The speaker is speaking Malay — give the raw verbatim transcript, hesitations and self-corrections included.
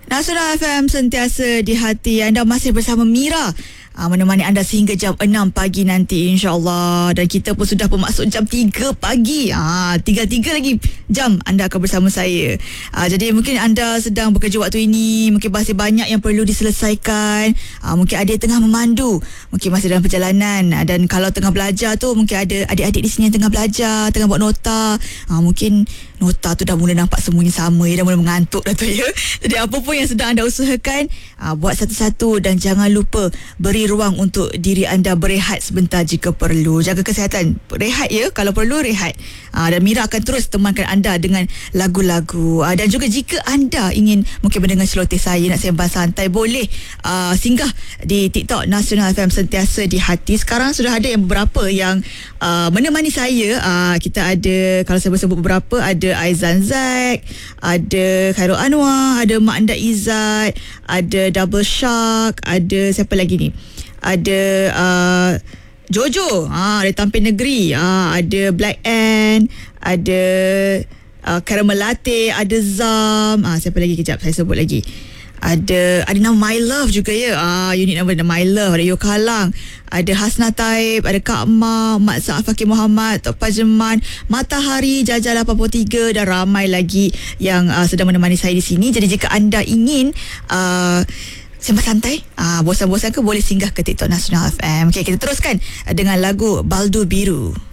Nasional F M sentiasa di hati anda, masih bersama Mira uh, menemani anda sehingga jam enam pagi nanti, insyaAllah. Dan kita pun sudah bermaksud jam tiga pagi, uh, tiga-tiga lagi jam anda akan bersama saya. uh, Jadi mungkin anda sedang bekerja waktu ini, mungkin masih banyak yang perlu diselesaikan, uh, mungkin ada yang tengah memandu, mungkin masih dalam perjalanan, uh, dan kalau tengah belajar tu, mungkin ada adik-adik di sini yang tengah belajar, tengah buat nota. uh, Mungkin nota tu dah mula nampak semuanya sama, dah mula mengantuk dah tu ya. Jadi apa pun yang sedang anda usahakan, aa, buat satu-satu dan jangan lupa beri ruang untuk diri anda berehat sebentar jika perlu. Jaga kesihatan, rehat ya, kalau perlu rehat. Aa, dan Mira akan terus temankan anda dengan lagu-lagu. Aa, dan juga jika anda ingin mungkin mendengar celoteh saya, nak sembang santai, boleh aa, singgah di TikTok Nasional F M sentiasa di hati. Sekarang sudah ada yang beberapa yang aa, menemani saya. Aa, kita ada, kalau saya sebut beberapa, ada Aizan Zack, ada Khairul Anwar, ada Mak Anda Izzat, ada Double Shark, ada siapa lagi ni? Ada uh, Jojo, ah, dari Tampin Negeri, ah, ada Black Ant, ada uh, Caramel Latte, ada Zam, ah, siapa lagi, kejap saya sebut lagi. Ada ada nama My Love juga ya. Ah, unit nama My Love, ada Yokalang, ada Hasna Taib, ada Kak Ma, Mak Sa'af Fakir Muhammad, Tok Pajeman, Matahari, Jajah lapan puluh tiga dan ramai lagi yang uh, sedang menemani saya di sini. Jadi jika anda ingin uh, sembang santai, uh, bosan-bosan ke, boleh singgah ke TikTok Nasional F M. Okay, kita teruskan dengan lagu Baldu Biru.